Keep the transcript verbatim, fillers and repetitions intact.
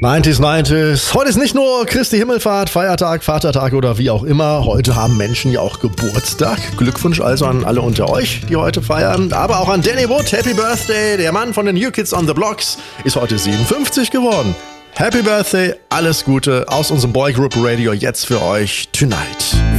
neunziger, neunziger. Heute ist nicht nur Christi Himmelfahrt, Feiertag, Vatertag oder wie auch immer. Heute haben Menschen ja auch Geburtstag. Glückwunsch also an alle unter euch, die heute feiern. Aber auch an Danny Wood. Happy Birthday. Der Mann von den New Kids on the Blocks ist heute siebenundfünfzig geworden. Happy Birthday. Alles Gute aus unserem Boygroup Radio jetzt für euch. Tonight.